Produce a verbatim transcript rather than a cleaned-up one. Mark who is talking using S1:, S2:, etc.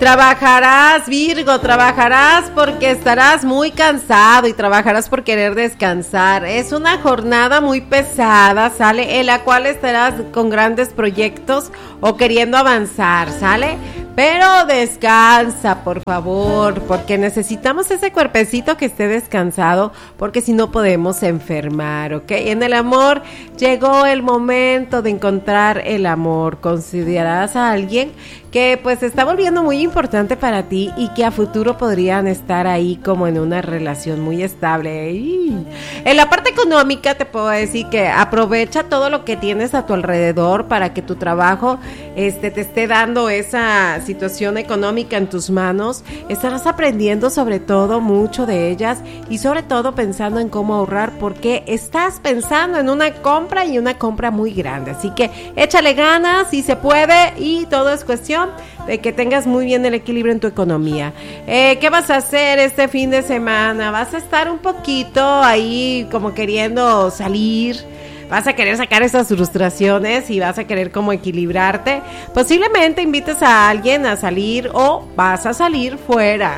S1: trabajarás, Virgo, trabajarás porque estarás muy cansado y trabajarás por querer descansar. Es una jornada muy pesada, ¿sale? En la cual estarás con grandes proyectos o queriendo avanzar, ¿sale? Pero descansa, por favor, porque necesitamos ese cuerpecito que esté descansado, porque si no podemos enfermar, ¿ok? En el amor llegó el momento de encontrar el amor. Considerarás a alguien que pues se está volviendo muy importante para ti y que a futuro podrían estar ahí como en una relación muy estable. Y en la parte económica te puedo decir que aprovecha todo lo que tienes a tu alrededor para que tu trabajo este, te esté dando esa situación económica en tus manos. Estarás aprendiendo sobre todo mucho de ellas y sobre todo pensando en cómo ahorrar, porque estás pensando en una compra y una compra muy grande. Así que échale ganas si se puede y todo es cuestión de que tengas muy bien el equilibrio en tu economía. Eh, ¿Qué vas a hacer este fin de semana? Vas a estar un poquito ahí como queriendo salir. Vas a querer sacar esas frustraciones y vas a querer como equilibrarte. Posiblemente invites a alguien a salir o vas a salir fuera.